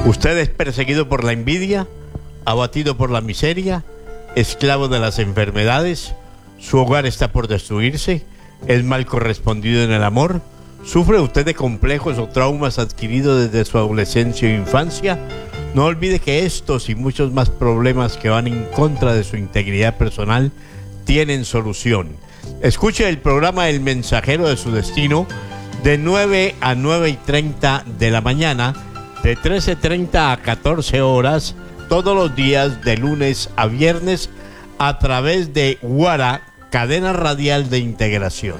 Usted es perseguido por la envidia, abatido por la miseria, esclavo de las enfermedades, su hogar está por destruirse, es mal correspondido en el amor, sufre usted de complejos o traumas adquiridos desde su adolescencia o infancia. No olvide que estos y muchos más problemas que van en contra de su integridad personal tienen solución. Escuche el programa El Mensajero de su Destino de 9 a 9:30 de la mañana, de 13:30 a 14 horas, todos los días de lunes a viernes, a través de Guara, cadena radial de integración.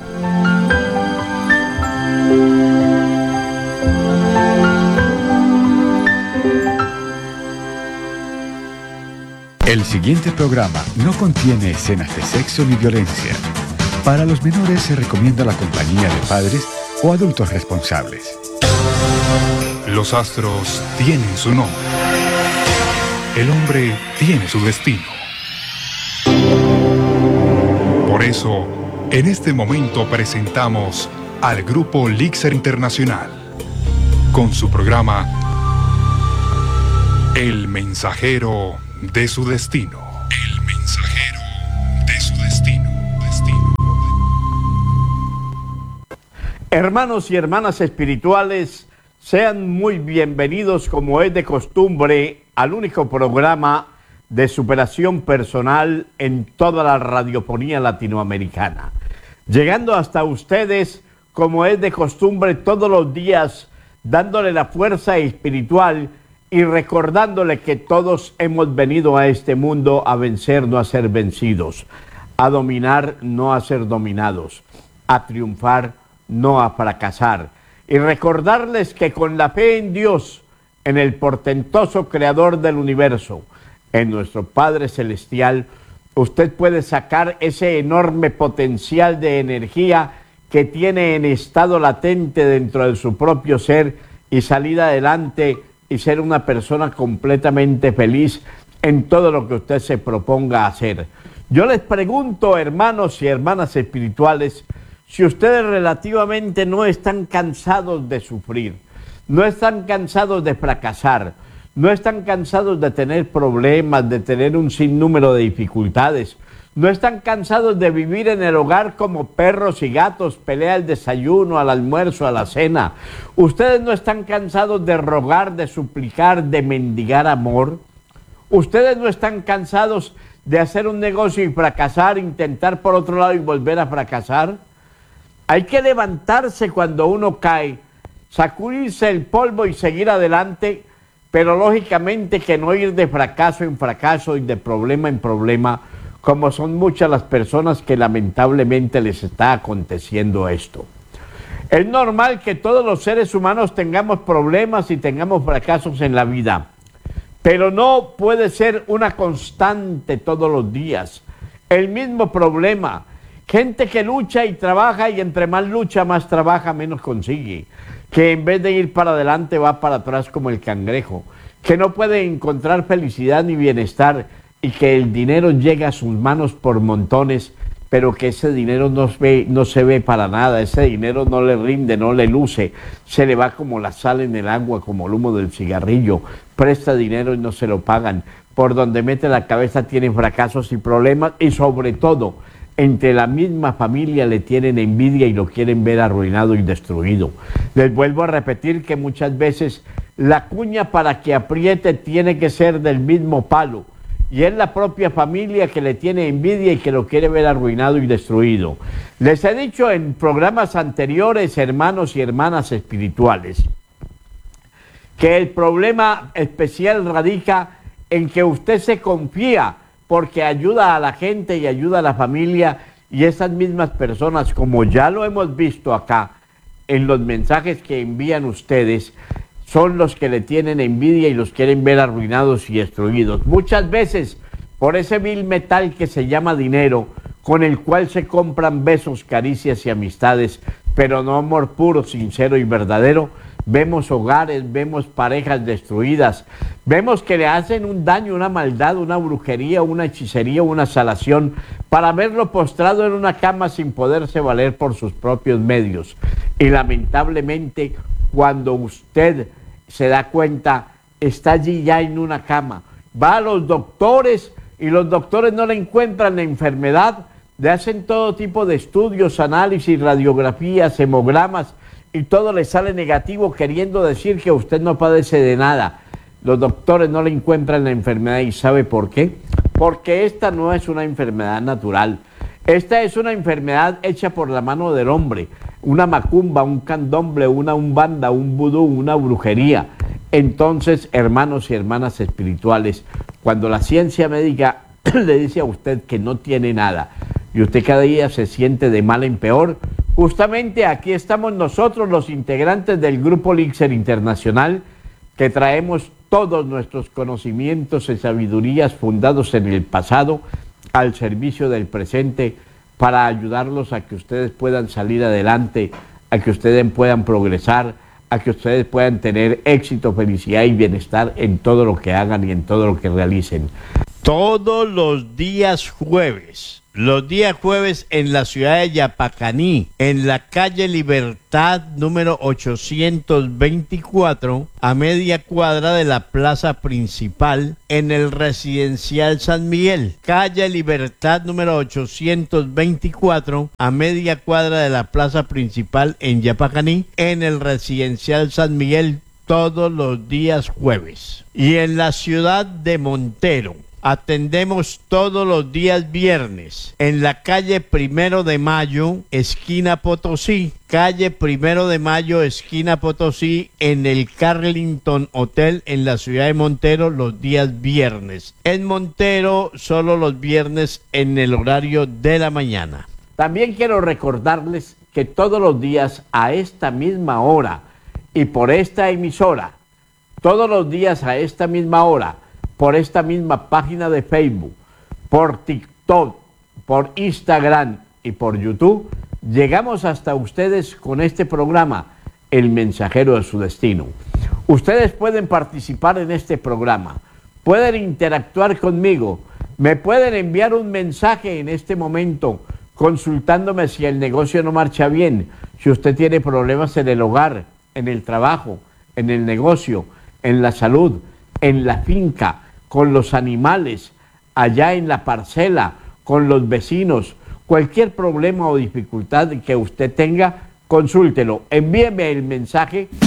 El siguiente programa no contiene escenas de sexo ni violencia. Para los menores se recomienda la compañía de padres o adultos responsables. Los astros tienen su nombre. El hombre tiene su destino. Por eso, en este momento presentamos al Grupo Lixer Internacional con su programa El Mensajero de su Destino. El Mensajero de su Destino. Hermanos y hermanas espirituales, sean muy bienvenidos, como es de costumbre, al único programa de superación personal en toda la radiofonía latinoamericana. Llegando hasta ustedes, como es de costumbre, todos los días, dándole la fuerza espiritual y recordándole que todos hemos venido a este mundo a vencer, no a ser vencidos, a dominar, no a ser dominados, a triunfar, no a fracasar. Y recordarles que con la fe en Dios, en el portentoso creador del universo, en nuestro Padre Celestial, usted puede sacar ese enorme potencial de energía que tiene en estado latente dentro de su propio ser y salir adelante y ser una persona completamente feliz en todo lo que usted se proponga hacer. Yo les pregunto, hermanos y hermanas espirituales, si ustedes relativamente no están cansados de sufrir, no están cansados de fracasar, no están cansados de tener problemas, de tener un sinnúmero de dificultades, no están cansados de vivir en el hogar como perros y gatos, pelea al desayuno, al almuerzo, a la cena. Ustedes no están cansados de rogar, de suplicar, de mendigar amor. Ustedes no están cansados de hacer un negocio y fracasar, intentar por otro lado y volver a fracasar. Hay que levantarse cuando uno cae, sacudirse el polvo y seguir adelante, pero lógicamente que no ir de fracaso en fracaso y de problema en problema, como son muchas las personas que lamentablemente les está aconteciendo esto. Es normal que todos los seres humanos tengamos problemas y tengamos fracasos en la vida, pero no puede ser una constante todos los días. El mismo problema. Gente que lucha y trabaja y entre más lucha, más trabaja, menos consigue. Que en vez de ir para adelante va para atrás como el cangrejo. Que no puede encontrar felicidad ni bienestar y que el dinero llega a sus manos por montones, pero que ese dinero no se ve para nada. Ese dinero no le rinde, no le luce. Se le va como la sal en el agua, como el humo del cigarrillo. Presta dinero y no se lo pagan. Por donde mete la cabeza tienen fracasos y problemas y sobre todo, entre la misma familia le tienen envidia y lo quieren ver arruinado y destruido. Les vuelvo a repetir que muchas veces la cuña para que apriete tiene que ser del mismo palo. Y es la propia familia que le tiene envidia y que lo quiere ver arruinado y destruido. Les he dicho en programas anteriores, hermanos y hermanas espirituales, que el problema especial radica en que usted se confía porque ayuda a la gente y ayuda a la familia, y esas mismas personas, como ya lo hemos visto acá en los mensajes que envían ustedes, son los que le tienen envidia y los quieren ver arruinados y destruidos. Muchas veces por ese vil metal que se llama dinero, con el cual se compran besos, caricias y amistades, pero no amor puro, sincero y verdadero. Vemos hogares, vemos parejas destruidas, vemos que le hacen un daño, una maldad, una brujería, una hechicería, una salación, para verlo postrado en una cama sin poderse valer por sus propios medios. Y lamentablemente, cuando usted se da cuenta, está allí ya en una cama. Va a los doctores y los doctores no le encuentran la enfermedad, le hacen todo tipo de estudios, análisis, radiografías, hemogramas y todo le sale negativo, queriendo decir que usted no padece de nada. Los doctores no le encuentran la enfermedad. ¿Y sabe por qué? Porque esta no es una enfermedad natural. Esta es una enfermedad hecha por la mano del hombre, una macumba, un candomble, una umbanda, un vudú, una brujería. Entonces, hermanos y hermanas espirituales, cuando la ciencia médica le dice a usted que no tiene nada y usted cada día se siente de mal en peor, justamente aquí estamos nosotros, los integrantes del Grupo Elixir Internacional, que traemos todos nuestros conocimientos y sabidurías fundados en el pasado al servicio del presente, para ayudarlos a que ustedes puedan salir adelante, a que ustedes puedan progresar, a que ustedes puedan tener éxito, felicidad y bienestar en todo lo que hagan y en todo lo que realicen. Todos los días jueves en la ciudad de Yapacaní, en la calle Libertad número 824, a media cuadra de la plaza principal, en el residencial San Miguel. Calle Libertad número 824, a media cuadra de la plaza principal en Yapacaní, en el residencial San Miguel, todos los días jueves. Y en la ciudad de Montero, atendemos todos los días viernes en la calle 1 de Mayo, esquina Potosí. Calle 1 de Mayo, esquina Potosí, en el Carlington Hotel en la ciudad de Montero, los días viernes. En Montero, solo los viernes en el horario de la mañana. También quiero recordarles que todos los días a esta misma hora y por esta emisora, todos los días a esta misma hora, por esta misma página de Facebook, por TikTok, por Instagram y por YouTube, llegamos hasta ustedes con este programa, El Mensajero de su Destino. Ustedes pueden participar en este programa, pueden interactuar conmigo, me pueden enviar un mensaje en este momento consultándome si el negocio no marcha bien, si usted tiene problemas en el hogar, en el trabajo, en el negocio, en la salud, en la finca, con los animales, allá en la parcela, con los vecinos, cualquier problema o dificultad que usted tenga, consúltelo, envíeme el mensaje